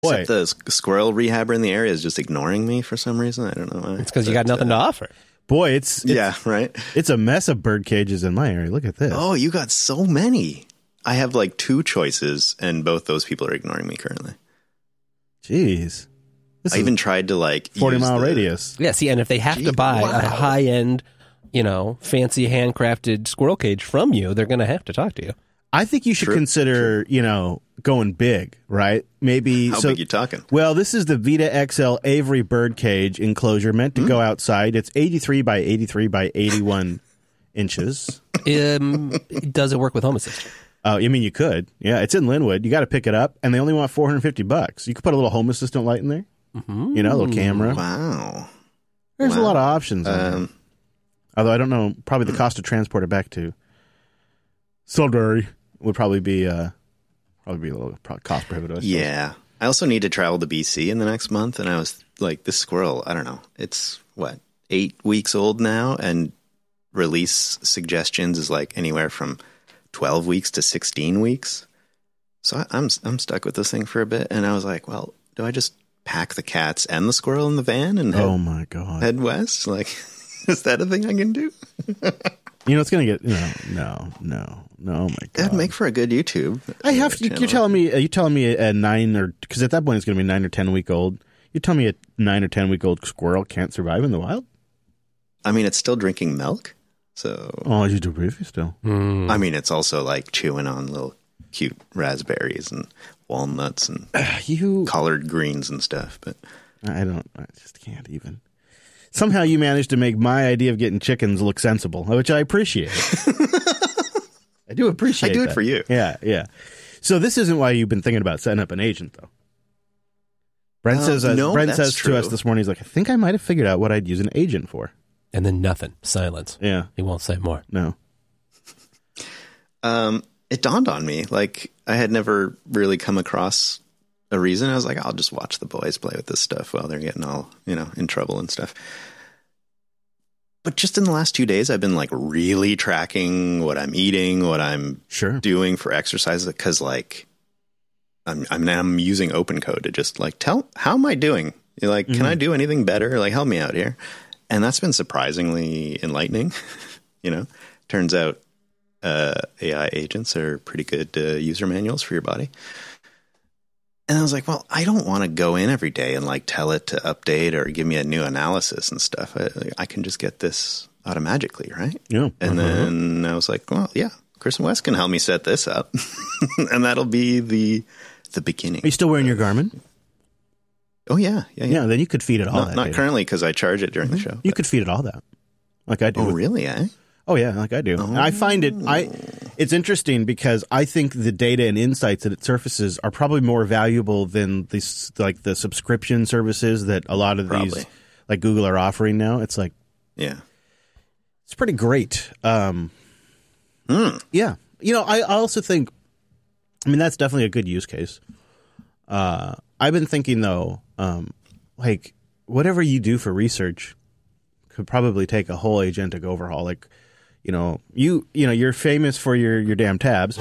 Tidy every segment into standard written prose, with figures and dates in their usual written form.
Boy. Except the squirrel rehabber in the area is just ignoring me for some reason. I don't know why. It's because you got nothing to offer. Boy, it's yeah, right? It's a mess of bird cages in my area. Look at this. Oh, you got so many. I have like 2 choices, and both those people are ignoring me currently. Jeez. I even tried to like 40-mile radius. Yeah, see, and if they have to buy a high-end, fancy handcrafted squirrel cage from you, they're going to have to talk to you. I think you should consider, going big, right? Maybe. How big you talking? Well, this is the Vita XL Avery bird cage enclosure meant to go outside. It's 83 by 83 by 81 inches. Does it work with Home Assistant? Oh, you mean you could? Yeah, it's in Linwood. You got to pick it up, and they only want $450. You could put a little Home Assistant light in there. Mm-hmm. A little camera. Wow. There's a lot of options. Although I don't know, probably the cost to transport it back to Sudbury would probably be a little cost prohibitive. Yeah. I also need to travel to BC in the next month, and I was like, this squirrel, I don't know. It's 8 weeks old now, and release suggestions is like anywhere from 12 weeks to 16 weeks. So I'm stuck with this thing for a bit, and I was like, well, do I just pack the cats and the squirrel in the van and oh my god, head west? Like, is that a thing I can do? It's going to get no. Oh my god, that'd make for a good YouTube. I have to. You're telling me a 9 or because at that point it's going to be 9 or 10 week old. You're telling me a 9 or 10 week old squirrel can't survive in the wild? I mean, it's still drinking milk. So, you do briefly still. I mean, it's also like chewing on little cute raspberries and walnuts and collard greens and stuff. But I just can't even. Somehow you managed to make my idea of getting chickens look sensible, which I appreciate. I do appreciate. I do that. it for you. Yeah. So this isn't why you've been thinking about setting up an agent, though. Brent says to us this morning, he's like, I think I might have figured out what I'd use an agent for. And then nothing. Silence. Yeah. He won't say more. No. It dawned on me. Like, I had never really come across a reason. I was like, I'll just watch the boys play with this stuff while they're getting all, in trouble and stuff. But just in the last 2 days, I've been like really tracking what I'm eating, what I'm doing for exercise. Because like, I'm using OpenCode to just like how am I doing? You're like, can I do anything better? Like, help me out here. And that's been surprisingly enlightening. Turns out AI agents are pretty good user manuals for your body. And I was like, well, I don't want to go in every day and like tell it to update or give me a new analysis and stuff. I can just get this automatically, right? Yeah. And then I was like, well, yeah, Chris and Wes can help me set this up. And that'll be the beginning. Are you still wearing your Garmin? Oh, yeah. Then you could feed it all that. Not currently because I charge it during the show. You could feed it all that. Like I do. Oh, really, eh? Oh, yeah, like I do. Oh. I find it's interesting because I think the data and insights that it surfaces are probably more valuable than the subscription services that a lot of these, like Google, are offering now. It's like, yeah, it's pretty great. Yeah. I also think, that's definitely a good use case. I've been thinking, though, like, whatever you do for research could probably take a whole agentic overhaul. Like, you're famous for your damn tabs.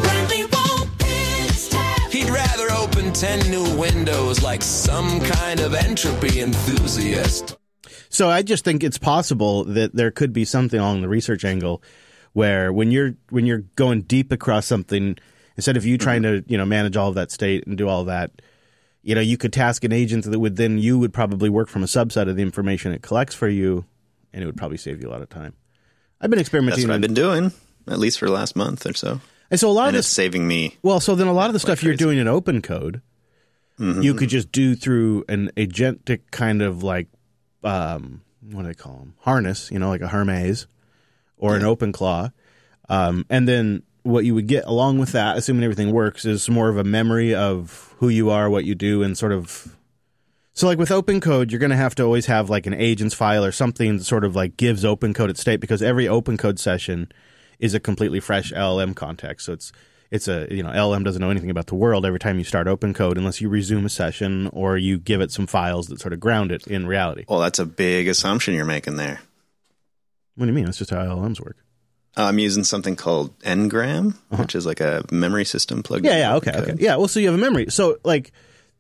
He'd rather open 10 new windows like some kind of entropy enthusiast. So I just think it's possible that there could be something along the research angle where when you're going deep across something, instead of you trying to, manage all of that state and do all that, you could task an agent that would then you would probably work from a subset of the information it collects for you, and it would probably save you a lot of time. I've been experimenting. That's what I've been doing, at least for the last month or so. And so a lot of this is saving me. Well, so then a lot of the stuff you're doing in OpenCode, you could just do through an agentic kind of like, what do they call them? Harness, like a Hermes or an OpenClaw. And then what you would get along with that, assuming everything works, is more of a memory of who you are, what you do, and sort of. So like with OpenCode, you're going to have to always have like an agents file or something that sort of like gives OpenCode its state, because every OpenCode session is a completely fresh LLM context. So it's a, LLM doesn't know anything about the world every time you start OpenCode unless you resume a session or you give it some files that sort of ground it in reality. Well, that's a big assumption you're making there. What do you mean? That's just how LLMs work. I'm using something called Ngram, which is like a memory system plugin. Yeah, okay. Yeah, well, so you have a memory. So like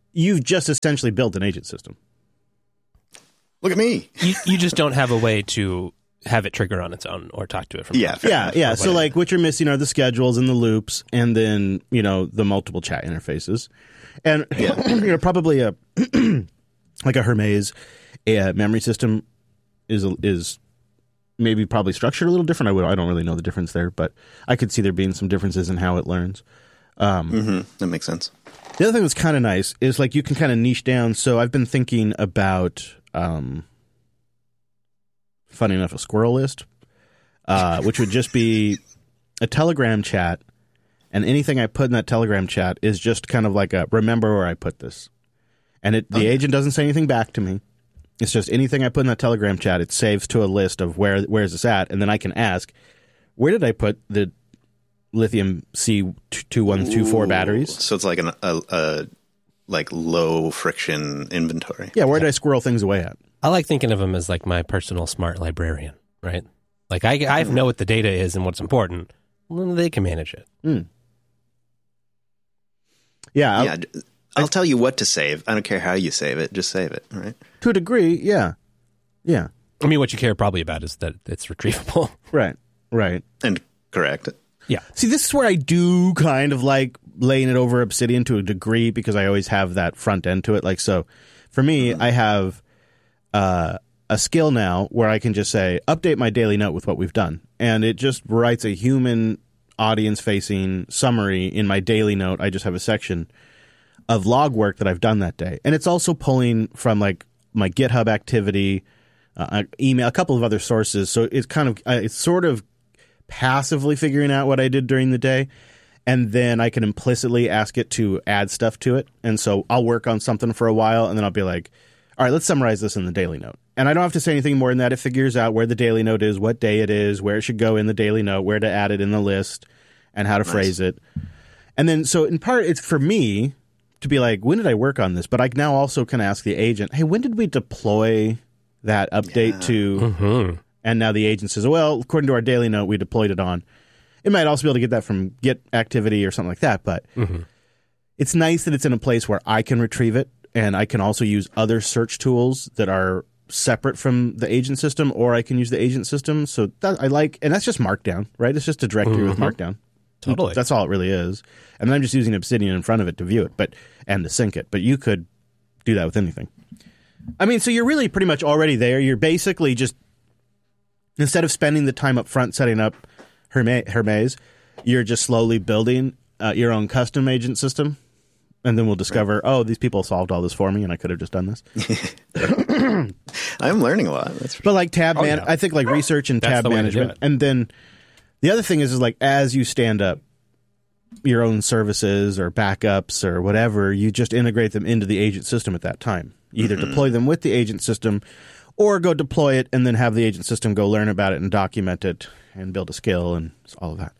you've just essentially built an agent system. Look at me. You just don't have a way to have it trigger on its own or talk to it from Yeah. So like what you're missing are the schedules and the loops, and then the multiple chat interfaces, and probably a like a Hermes memory system is maybe probably structured a little different. I don't really know the difference there, but I could see there being some differences in how it learns. That makes sense. The other thing that's kind of nice is like you can kind of niche down. So I've been thinking about, funny enough, a squirrel list, which would just be a Telegram chat, and anything I put in that Telegram chat is just kind of like a remember where I put this, and the agent doesn't say anything back to me. It's just anything I put in that Telegram chat, it saves to a list of where is this at, and then I can ask, where did I put the lithium C2124 batteries? So it's like a low friction inventory. Yeah, where did I squirrel things away at? I like thinking of them as like my personal smart librarian, right? Like I know what the data is and what's important. Well, they can manage it. Yeah. I'll tell you what to save. I don't care how you save it. Just save it, right? To a degree, yeah. Yeah. I mean, what you care probably about is that it's retrievable. Right. And correct. Yeah. See, this is where I do kind of like laying it over Obsidian to a degree, because I always have that front end to it. Like, so for me, I have a skill now where I can just say, update my daily note with what we've done. And it just writes a human audience-facing summary in my daily note. I just have a section of log work that I've done that day. And it's also pulling from like my GitHub activity, email, a couple of other sources. So it's kind of, it's sort of passively figuring out what I did during the day. And then I can implicitly ask it to add stuff to it. And so I'll work on something for a while, and then I'll be like, all right, let's summarize this in the daily note. And I don't have to say anything more than that. It figures out where the daily note is, what day it is, where it should go in the daily note, where to add it in the list, and how to phrase it. And then, so in part, it's for me to be like, when did I work on this? But I now also can ask the agent, hey, when did we deploy that update to? And now the agent says, well, according to our daily note, we deployed it on. It might also be able to get that from Git activity or something like that. But it's nice that it's in a place where I can retrieve it, and I can also use other search tools that are separate from the agent system, or I can use the agent system. So that I like, and that's just Markdown, right? It's just a directory with Markdown. Totally. That's all it really is. And then I'm just using Obsidian in front of it to view it, and to sync it. But you could do that with anything. I mean, so you're really pretty much already there. You're basically just, instead of spending the time up front setting up Hermes, you're just slowly building your own custom agent system. And then we'll discover, these people solved all this for me, and I could have just done this. I'm learning a lot. But like I think like research and tab management. And then the other thing is like, as you stand up your own services or backups or whatever, you just integrate them into the agent system at that time. You either deploy them with the agent system, or go deploy it and then have the agent system go learn about it and document it and build a skill and all of that.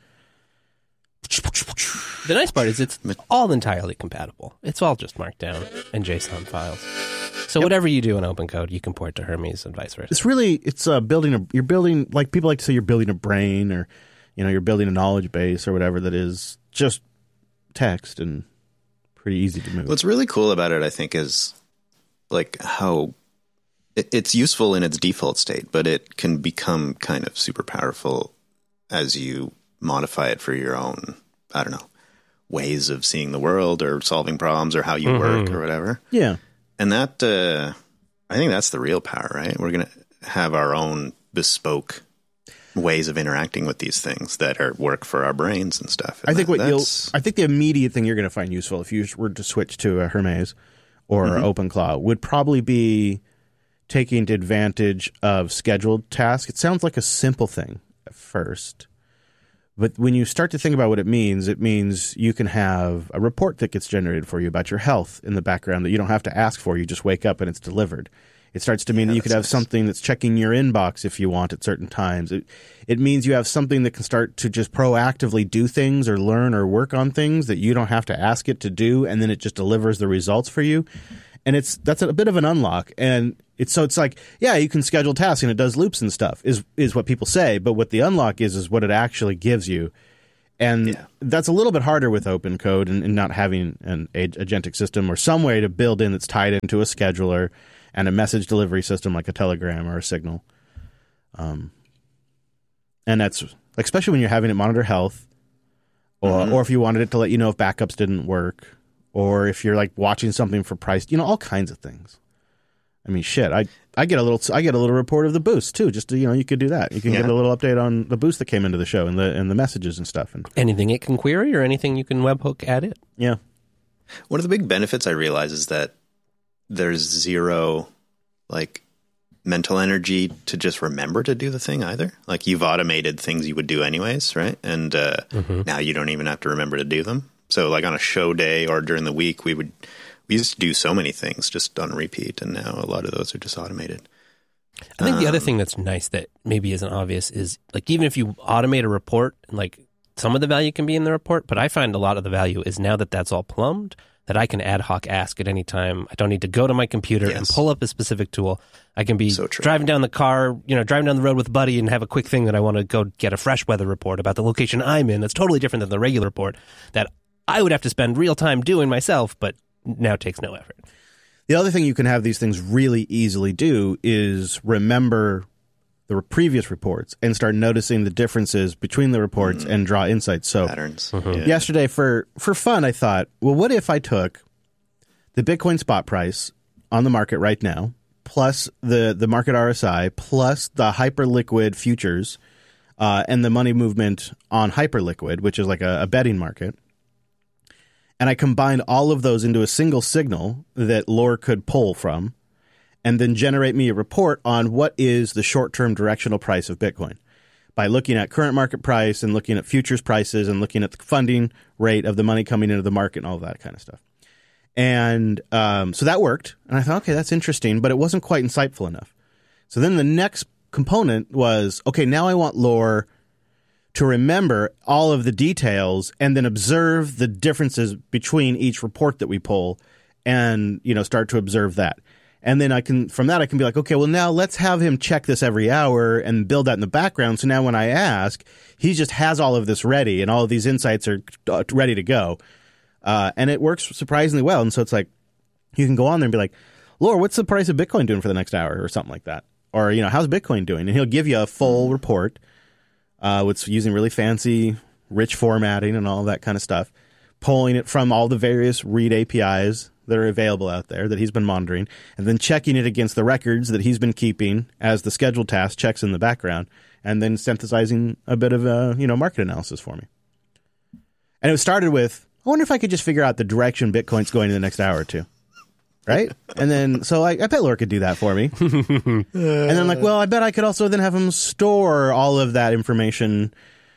The nice part is it's all entirely compatible. It's all just Markdown and JSON files. So whatever you do in OpenCode, you can port to Hermes and vice versa. It's really, you're building, like people like to say you're building a brain, or, you're building a knowledge base or whatever that is just text and pretty easy to move. What's really cool about it, I think, is like how it's useful in its default state, but it can become kind of super powerful as you modify it for your own, I don't know, ways of seeing the world or solving problems or how you work or whatever. Yeah. And that, I think that's the real power, right? We're going to have our own bespoke ways of interacting with these things that work for our brains and stuff. And I think the immediate thing you're going to find useful if you were to switch to a Hermes or OpenClaw would probably be taking advantage of scheduled tasks. It sounds like a simple thing at first, but when you start to think about what it means you can have a report that gets generated for you about your health in the background that you don't have to ask for. You just wake up and it's delivered. It starts to mean that you could have something that's checking your inbox if you want at certain times. It means you have something that can start to just proactively do things or learn or work on things that you don't have to ask it to do, and then it just delivers the results for you. And that's a bit of an unlock. And it's like, yeah, you can schedule tasks and it does loops and stuff is what people say. But what the unlock is what it actually gives you. And that's a little bit harder with open code and not having an agentic system or some way to build in that's tied into a scheduler and a message delivery system like a Telegram or a Signal. And that's especially when you're having it monitor health or if you wanted it to let you know if backups didn't work or if you're like watching something for price, all kinds of things. I mean, shit, I get a little report of the boost too. Just to, you could do that. You can get a little update on the boost that came into the show and the messages and stuff. And anything it can query or anything you can webhook at it. Yeah. One of the big benefits I realize is that there's zero mental energy to just remember to do the thing either. Like you've automated things you would do anyways, right? And now you don't even have to remember to do them. So like on a show day or during the week, we used to do so many things just on repeat, and now a lot of those are just automated. I think the other thing that's nice that maybe isn't obvious is like even if you automate a report, like some of the value can be in the report, but I find a lot of the value is now that that's all plumbed, that I can ad hoc ask at any time. I don't need to go to my computer and pull up a specific tool. I can be driving down the car, driving down the road with a buddy and have a quick thing that I want to go get a fresh weather report about the location I'm in. That's totally different than the regular report that I would have to spend real time doing myself, but now takes no effort. The other thing you can have these things really easily do is remember the previous reports and start noticing the differences between the reports and draw insights. So patterns. Yesterday for fun, I thought, well, what if I took the Bitcoin spot price on the market right now, plus the market RSI, plus the Hyperliquid futures, and the money movement on Hyperliquid, which is like a betting market. And I combined all of those into a single signal that Lore could pull from and then generate me a report on what is the short-term directional price of Bitcoin by looking at current market price and looking at futures prices and looking at the funding rate of the money coming into the market and all of that kind of stuff. And so that worked. And I thought, okay, that's interesting, but it wasn't quite insightful enough. So then the next component was, okay, now I want Lore to remember all of the details and then observe the differences between each report that we pull and, start to observe that. And then from that I can be like, okay, well now let's have him check this every hour and build that in the background. So now when I ask, he just has all of this ready and all of these insights are ready to go. And it works surprisingly well. And so it's like, you can go on there and be like, Lore, what's the price of Bitcoin doing for the next hour or something like that? Or, how's Bitcoin doing? And he'll give you a full report. It's using really fancy, rich formatting and all of that kind of stuff, pulling it from all the various read APIs that are available out there that he's been monitoring, and then checking it against the records that he's been keeping as the scheduled task checks in the background, and then synthesizing a bit of market analysis for me. And it started with, I wonder if I could just figure out the direction Bitcoin's going in the next hour or two. Right? And then, so I bet Lore could do that for me. And then I'm like, well, I bet I could also then have him store all of that information.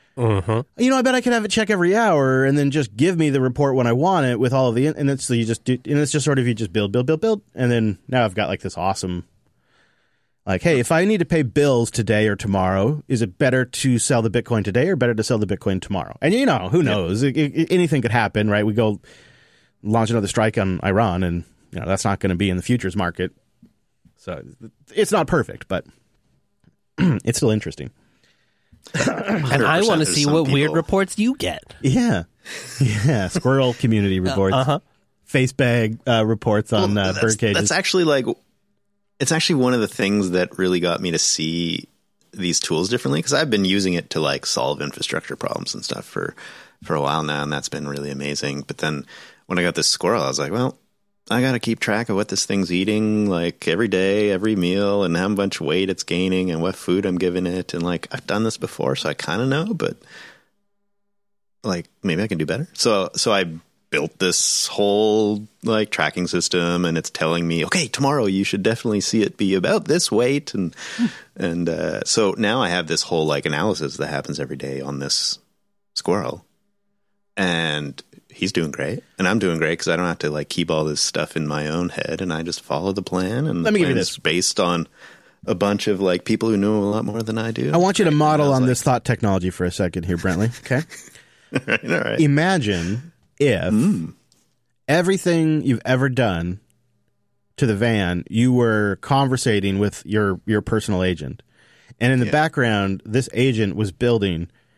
I bet I could have it check every hour and then just give me the report when I want it with all of the, and it's so you just do, and it's just sort of, you just build. And then now I've got like this awesome, like, hey, if I need to pay bills today or tomorrow, is it better to sell the Bitcoin today or better to sell the Bitcoin tomorrow? And who knows? Anything could happen, right? We go launch another strike on Iran and, that's not going to be in the futures market. So it's not perfect, but it's still interesting. And I want to see what weird reports you get. Yeah. Squirrel community reports. Face bag reports on bird cages. That's actually it's actually one of the things that really got me to see these tools differently, because I've been using it to solve infrastructure problems and stuff for a while now, and that's been really amazing. But then when I got this squirrel, I was like, well, I got to keep track of what this thing's eating, every day, every meal, and how much weight it's gaining and what food I'm giving it. And I've done this before, so I kind of know, but maybe I can do better. So I built this whole tracking system, and it's telling me, okay, tomorrow you should definitely see it be about this weight. And so now I have this whole analysis that happens every day on this squirrel, and he's doing great, and I'm doing great because I don't have to keep all this stuff in my own head, and I just follow the plan. And let me give you this, based on a bunch of people who know a lot more than I do. I want you to model on this thought technology for a second here, Brentley. Okay. All right. Imagine if everything you've ever done to the van, you were conversating with your personal agent, and in the background, this agent was building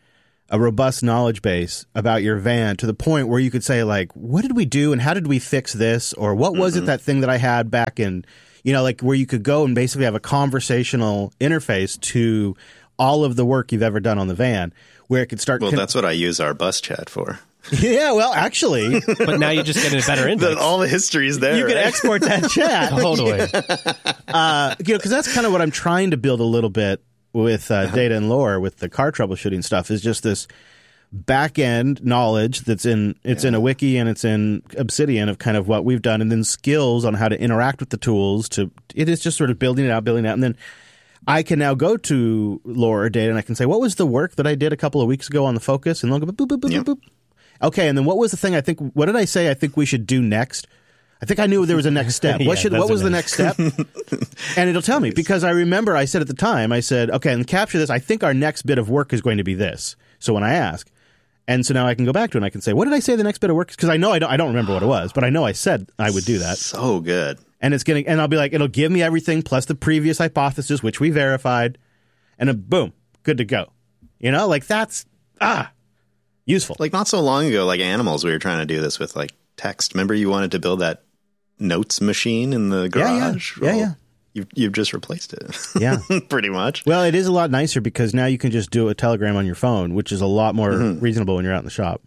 a robust knowledge base about your van to the point where you could say, like, what did we do and how did we fix this? Or what was it, that thing that I had back in, you know, like where you could go and basically have a conversational interface to all of the work you've ever done on the van, where it could start. Well, that's what I use our bus chat for. Yeah, well, actually. But now you just get a better index. All the history is there. You can export that chat. Totally. You know, because that's kind of what I'm trying to build a little bit with data and lore with the car troubleshooting stuff, is just this back end knowledge that's in a wiki and it's in Obsidian of kind of what we've done, and then skills on how to interact with the tools. It is just sort of building it out, and then I can now go to lore or data and I can say, what was the work that I did a couple of weeks ago on the Focus? And they'll go boop, boop, boop, boop, boop. Okay, and then what was the thing what did I say I think we should do next? I think I knew there was a next step. What was the next step? And it'll tell me, because I remember I said at the time, I said, okay, and capture this, I think our next bit of work is going to be this. So when I ask, and so now I can go back to it and I can say, what did I say the next bit of work is? Because I know I don't remember what it was, but I know I said I would do that. So good. And and I'll be like, it'll give me everything plus the previous hypothesis, which we verified, and then boom, good to go. You know, like that's useful. Like not so long ago, like animals, we were trying to do this with like text. Remember you wanted to build that notes machine in the garage? Yeah. You've just replaced it. Yeah. Pretty much. Well, it is a lot nicer because now you can just do a telegram on your phone, which is a lot more reasonable when you're out in the shop.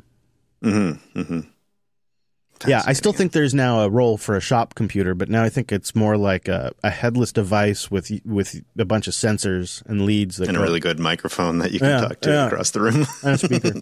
Yeah, I still think there's now a role for a shop computer, but now I think it's more like a headless device with a bunch of sensors and leads. And a really good microphone that you can talk to across the room. And a speaker.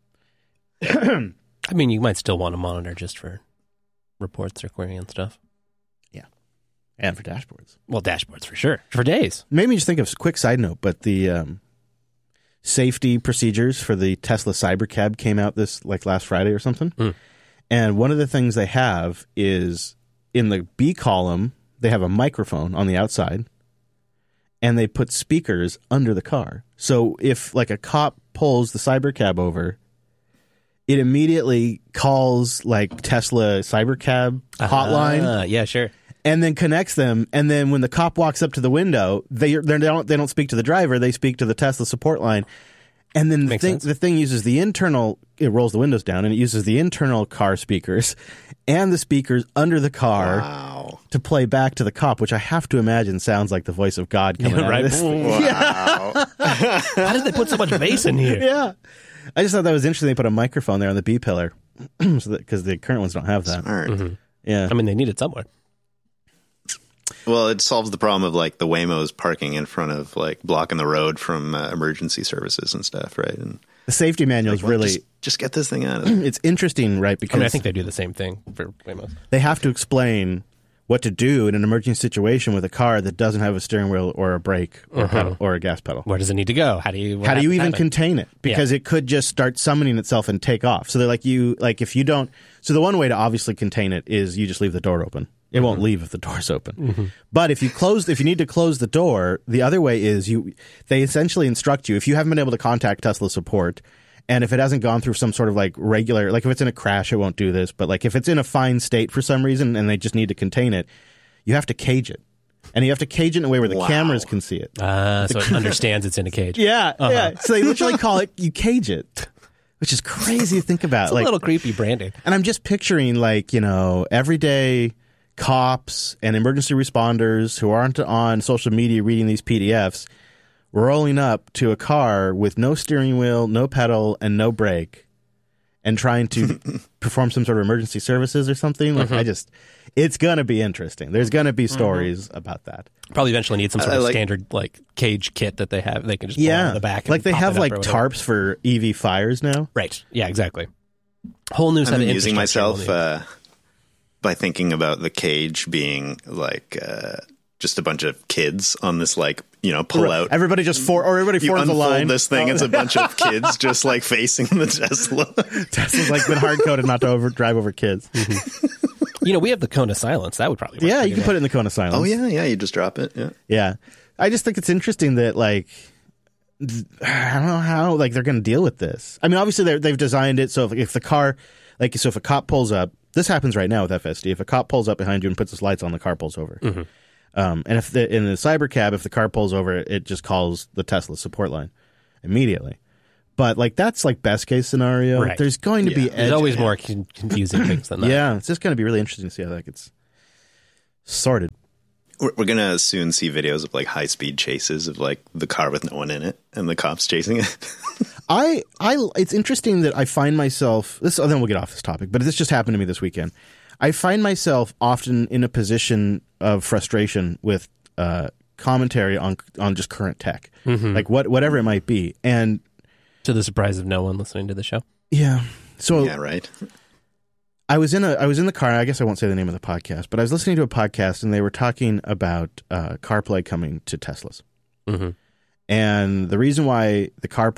I mean, you might still want to monitor just for reports or querying and stuff. Yeah. And for dashboards. Well, dashboards for sure. For days. Made me just think of a quick side note, but the safety procedures for the Tesla Cybercab came out last Friday or something. And one of the things they have is in the B column, they have a microphone on the outside, and they put speakers under the car. So if like a cop pulls the Cybercab over, it immediately calls like Tesla Cybercab hotline. Yeah, sure. And then connects them. And then when the cop walks up to the window, they don't speak to the driver. They speak to the Tesla support line. And then the thing uses the internal, it rolls the windows down, and it uses the internal car speakers and the speakers under the car to play back to the cop, which I have to imagine sounds like the voice of God coming out of this. Wow. How did they put so much bass in here? Yeah. I just thought that was interesting. They put a microphone there on the B pillar because the current ones don't have that. Smart. Yeah. I mean, they need it somewhere. Well, it solves the problem of like the Waymos parking in front of like blocking the road from emergency services and stuff, right? And the safety manual is really just get this thing out of there. It's interesting, right? Because I think they do the same thing for Waymos. They have to explain what to do in an emergency situation with a car that doesn't have a steering wheel or a brake or pedal or a gas pedal. Where does it need to go? How do you even contain it? Because it could just start summoning itself and take off. So they're like if you don't. So the one way to obviously contain it is you just leave the door open. It won't leave if the door's open. But if you need to close the door, the other way is they essentially instruct you, if you haven't been able to contact Tesla support, and if it hasn't gone through some sort of like regular, like if it's in a crash, it won't do this. But like if it's in a fine state for some reason and they just need to contain it, you have to cage it. And you have to cage it in a way where the cameras can see it. So it understands it's in a cage. Yeah. So they literally call it, you cage it. Which is crazy to think about. It's a little creepy branding. And I'm just picturing everyday cops and emergency responders who aren't on social media reading these PDFs rolling up to a car with no steering wheel, no pedal, and no brake, and trying to perform some sort of emergency services or something. It's going to be interesting. There's going to be stories about that. Probably eventually need some sort of standard cage kit that they have. They can just pull out of the back. Like they have tarps for EV fires now. Right. Yeah, exactly. Whole new set of amusing myself by thinking about the cage being like just a bunch of kids on this pull out. Everybody just everybody forms a line. This thing, it's a bunch of kids just like facing the Tesla. Tesla's been hard coded not to drive over kids. We have the cone of silence. That would probably work. Yeah, you can put it in the cone of silence. Oh yeah, you just drop it. Yeah. I just think it's interesting that I don't know how they're going to deal with this. I mean, obviously they've designed it so if the car, if a cop pulls up, this happens right now with FSD. If a cop pulls up behind you and puts his lights on, the car pulls over. And if in the Cybercab, if the car pulls over, it just calls the Tesla support line immediately. But like that's like best case scenario. Right. There's going to be There's always more confusing things than that. Yeah, it's just going to be really interesting to see how that gets sorted. We're going to soon see videos of like high-speed chases of like the car with no one in it and the cops chasing it. It's interesting that I find myself then we'll get off this topic, but this just happened to me this weekend. I find myself often in a position of frustration with commentary on just current tech, like whatever it might be, and to the surprise of no one listening to the show. Yeah. So yeah, right. I was in the car. I guess I won't say the name of the podcast, but I was listening to a podcast and they were talking about CarPlay coming to Teslas. Mm-hmm. And the reason why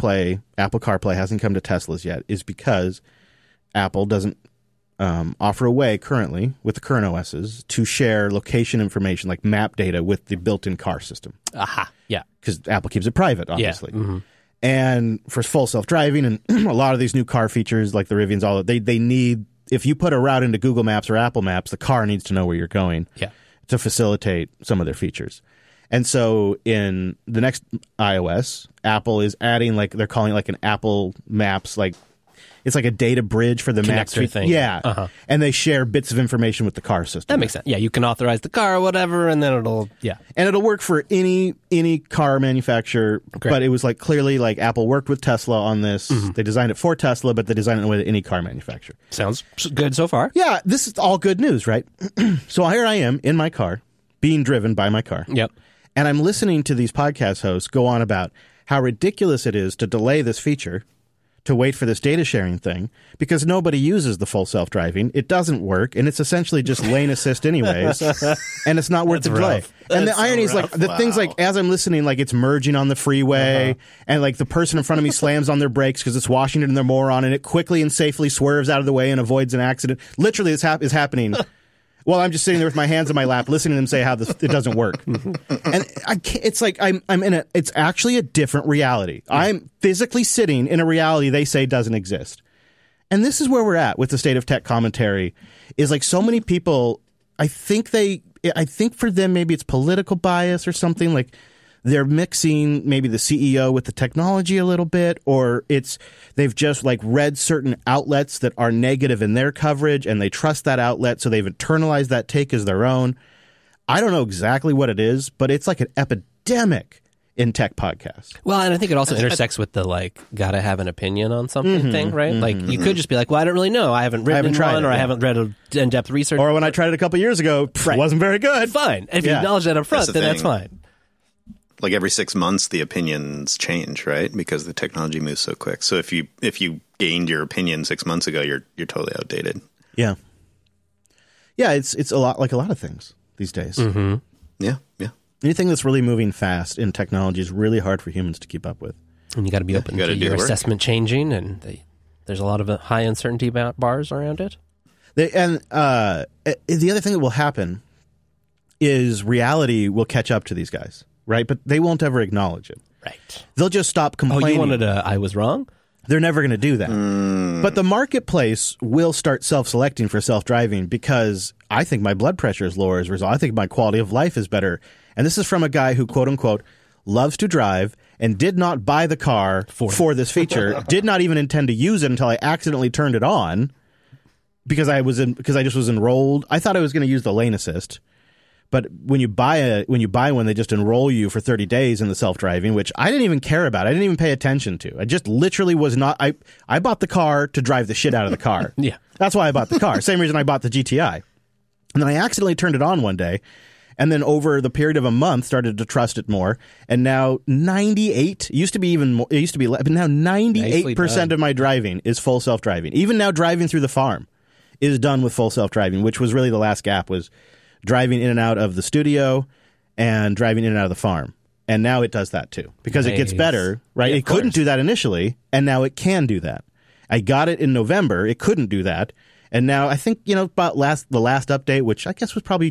Apple CarPlay hasn't come to Teslas yet is because Apple doesn't offer a way currently with the current OSs to share location information like map data with the built-in car system. Aha. Yeah. Because Apple keeps it private, obviously. Yeah. Mm-hmm. And for full self-driving and a lot of these new car features like the Rivians, they need, if you put a route into Google Maps or Apple Maps, the car needs to know where you're going to facilitate some of their features. And so in the next iOS, Apple is adding they're calling it like an Apple Maps, it's like a data bridge for the Maps thing. Yeah. Uh-huh. And they share bits of information with the car system. That makes sense. Yeah, you can authorize the car or whatever, and then it'll, And it'll work for any car manufacturer. Great. But it was clearly Apple worked with Tesla on this. Mm-hmm. They designed it for Tesla, but they designed it in a way that any car manufacturer. Sounds good so far. Yeah, this is all good news, right? So here I am in my car, being driven by my car. Yep. And I'm listening to these podcast hosts go on about how ridiculous it is to delay this feature, to wait for this data sharing thing, because nobody uses the full self-driving. It doesn't work, and it's essentially just lane assist anyways, and it's not worth the delay. And the irony is the things as I'm listening, it's merging on the freeway, and the person in front of me slams on their brakes because it's Washington and they're moron, and it quickly and safely swerves out of the way and avoids an accident. Literally, this is happening. Well, I'm just sitting there with my hands in my lap, listening to them say how it doesn't work, and I can't, it's like I'm in it's actually a different reality. I'm physically sitting in a reality they say doesn't exist, and this is where we're at with the state of tech commentary. Is so many people, I think for them maybe it's political bias or something. They're mixing maybe the CEO with the technology a little bit, or they've just read certain outlets that are negative in their coverage and they trust that outlet, so they've internalized that take as their own. I don't know exactly what it is, but it's like an epidemic in tech podcasts. Well, and I think it also intersects with the gotta have an opinion on something thing, right? You could just be well, I don't really know. I haven't written one, or I haven't read in-depth research. Or when I tried it a couple years ago, it wasn't very good. Fine. And if you acknowledge that up front, then that's fine. Every 6 months, the opinions change, right? Because the technology moves so quick. So if you gained your opinion 6 months ago, you're totally outdated. Yeah, yeah. It's a lot like a lot of things these days. Mm-hmm. Yeah. Anything that's really moving fast in technology is really hard for humans to keep up with. And you got to be open to your assessment changing, and there's a lot of high uncertainty bars around it. The other thing that will happen is reality will catch up to these guys. Right, but they won't ever acknowledge it. Right. They'll just stop complaining. Oh, you wanted I was wrong? They're never going to do that. But the marketplace will start self-selecting for self-driving because I think my blood pressure is lower as a result. I think my quality of life is better. And this is from a guy who, quote unquote, loves to drive and did not buy the car for this feature, did not even intend to use it until I accidentally turned it on because I just was enrolled. I thought I was going to use the lane assist. But when you buy one, they just enroll you for 30 days in the self-driving, which I didn't even care about. I didn't even pay attention to. I just literally was not. I bought the car to drive the shit out of the car. Yeah, that's why I bought the car. Same reason I bought the GTI. And then I accidentally turned it on one day, and then over the period of a month started to trust it more. And now 98 used to be even more. It used to be, but now 98% of my driving is full self-driving. Even now, driving through the farm is done with full self-driving, which was really the last gap was driving in and out of the studio and driving in and out of the farm. And now it does that too because it gets better, right? Yeah, it couldn't do that initially, and now it can do that. I got it in November. It couldn't do that. And now I think, about the last update, which I guess was probably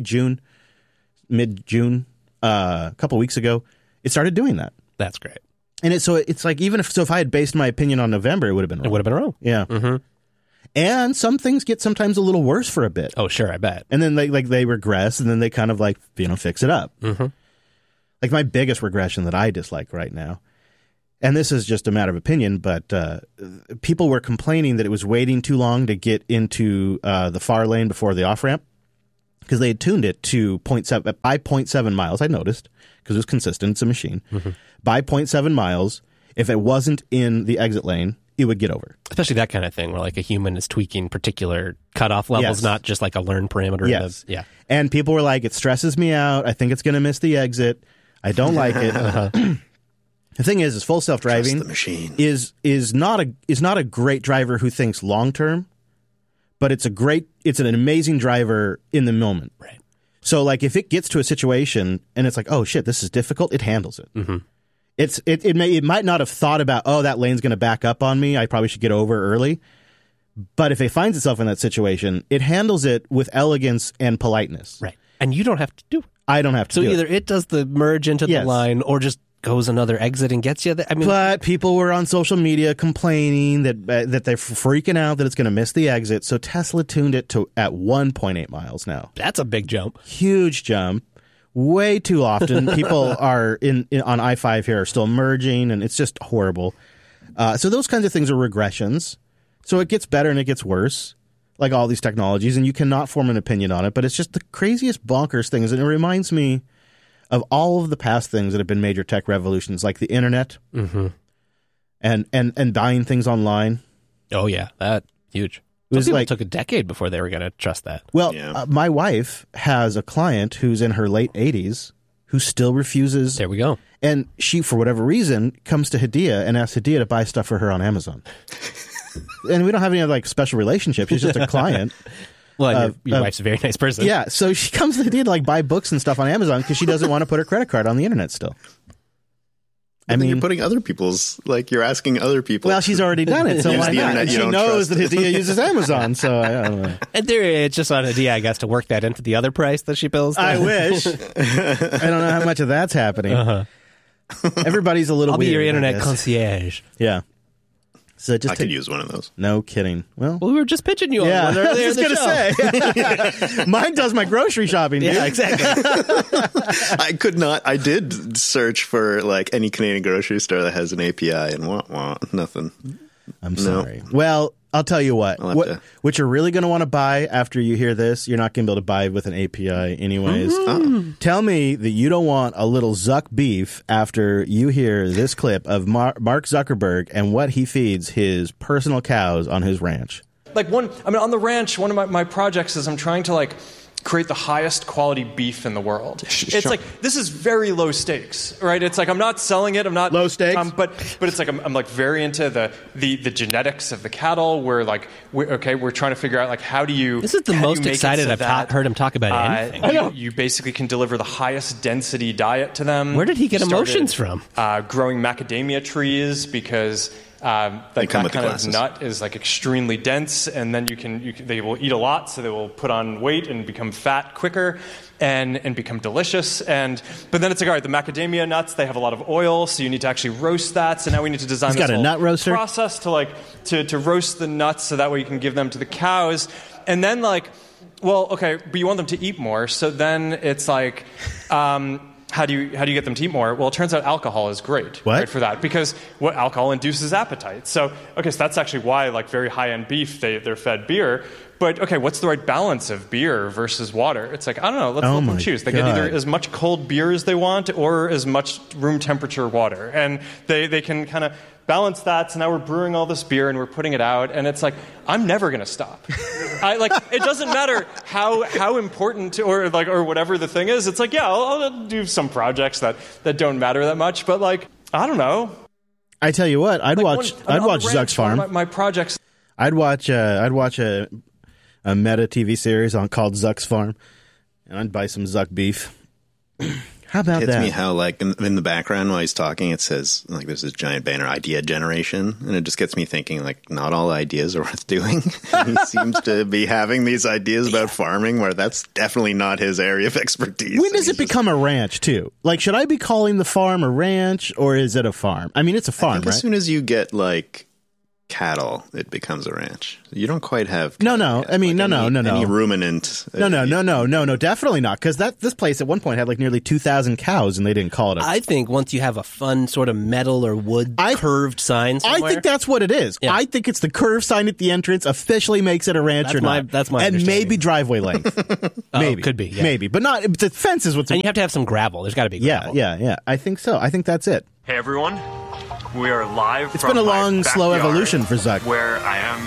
mid-June, a couple weeks ago, it started doing that. That's great. And it's even if I had based my opinion on November, it would have been wrong. It would have been wrong. Yeah. Mm-hmm. And some things get sometimes a little worse for a bit. Oh, sure, I bet. And then they regress, and then they kind of fix it up. Mm-hmm. My biggest regression that I dislike right now, and this is just a matter of opinion, but people were complaining that it was waiting too long to get into the far lane before the off-ramp because they had tuned it to 0.7 miles, I noticed, because it was consistent. It's a machine. Mm-hmm. By 0.7 miles, if it wasn't in the exit lane, it would get over. Especially that kind of thing where like a human is tweaking particular cutoff levels, Yes. not just like a learned parameter. Yes. Yeah. And people were like, it stresses me out. I think it's going to miss the exit. I don't like it. The thing is full self-driving Trust the machine. is not a great driver who thinks long-term, but it's an amazing driver in the moment. Right. So like if it gets to a situation and it's like, oh shit, this is difficult, it handles it. Mm-hmm. It might not have thought about, oh, that lane's going to back up on me, I probably should get over early. But if it finds itself in that situation, it handles it with elegance and politeness. Right. And you don't have to do it. I don't have to So do either it. it does the merge into Yes. the line or just goes another exit and gets you there. I mean, But people were on social media complaining that they're freaking out that it's going to miss the exit. So Tesla tuned it to at 1.8 miles now. that's a big jump. Huge jump. Way too often, people are on I-5 here are still merging, and it's just horrible. So those kinds of things are regressions. So it gets better and it gets worse, like all these technologies, and you cannot form an opinion on it. But it's just the craziest bonkers things, and it reminds me of all of the past things that have been major tech revolutions, like the internet, and buying things online. Oh, yeah. That huge. It was Some people like took a decade before they were going to trust that. Well, Yeah. my wife has a client who's in her late 80s who still refuses. There we go. And she, for whatever reason, comes to Hadia and asks Hadia to buy stuff for her on Amazon. And we don't have any like special relationship. She's just a client. Well, your wife's a very nice person. Yeah, so she comes to Hadia to like buy books and stuff on Amazon because she doesn't want to put her credit card on the internet still. I mean, you're putting other people's, like, you're asking other people. Well, she's already done it, so Use why the not? internet And you she don't knows trust. that Hadia uses Amazon, so I don't know. And it's just on Hadia, I guess, to work that into the other price that she bills. I wish. I don't know how much of that's happening. Everybody's a little I'll be weird, your I internet guess. concierge. Yeah. So I just could use one of those. no kidding. Well, Well, we were just pitching you on yeah, one I earlier was in going the to say. Mine does my grocery shopping, dude. Yeah, exactly. I could not. I did search for, like, any Canadian grocery store that has an API, and nothing. I'm sorry. Well, I'll tell you what. I'll have to- What you're really going to want to buy after you hear this, you're not going to be able to buy with an API anyways. Tell me that you don't want a little Zuck beef after you hear this clip of Mark Zuckerberg and what he feeds his personal cows on his ranch. Like on the ranch, one of my projects is I'm trying to like create the highest quality beef in the world. It's like, this is very low stakes, right? It's like, I'm not selling it. I'm not Low stakes? but it's like, I'm like very into the genetics of the cattle. We're like, we're trying to figure out like, how do you, This is the how do you most make it excited so I've that, heard him talk about anything. You basically can deliver the highest density diet to them. Where did he get Started, emotions from? Growing macadamia trees because like come that with the kind of glasses. nut is like extremely dense, and then they will eat a lot, so they will put on weight and become fat quicker, and become delicious. But then it's like, all right, the macadamia nuts, they have a lot of oil, so you need to actually roast that. So now we need to design He's this got a whole nut roaster? process to roast the nuts, so that way you can give them to the cows, and then like, well, okay, but you want them to eat more, so then it's like. How do you get them to eat more? Well, it turns out alcohol is great What? right, for that, because what alcohol induces appetite. So that's actually why, like, very high-end beef, they're fed beer. But okay, what's the right balance of beer versus water? It's like, I don't know. Let's let my them choose. They get either God. as much cold beer as they want or as much room temperature water, and they can kind of balance that. So now we're brewing all this beer and we're putting it out, and it's like, I'm never going to stop. It doesn't matter how important or whatever the thing is. It's like, yeah, I'll do some projects that don't matter that much, but like, I don't know. I tell you what, I'd watch On the Zuck's ranch, one Farm. of my projects. I'd watch a Meta TV series called Zuck's Farm, and I'd buy some Zuck beef. How about Hits that? me how, like, in the background while he's talking, it says, like, there's this giant banner, idea generation. And it just gets me thinking, like, not all ideas are worth doing. He seems to be having these ideas about farming where that's definitely not his area of expertise. When does it become a ranch, too? Like, should I be calling the farm a ranch, or is it a farm? I mean, it's a farm, As right? soon as you get, like, cattle, it becomes a ranch. You don't quite have No. cattle I mean, yet. no. Any ruminant. No, definitely not. Because this place at one point had like nearly 2,000 cows, and they didn't call it a. I think once you have a fun sort of metal or wood curved sign somewhere. I think that's what it is. Yeah. I think it's the curved sign at the entrance officially makes it a ranch That's or not. that's my and understanding. maybe driveway length. Maybe could be, yeah. maybe, but not the fence is what's. And you have to have some gravel. There's got to be gravel. Yeah. I think so. I think that's it. Hey everyone, we are live. It's from been a my long, slow backyard evolution for Zuck. where I am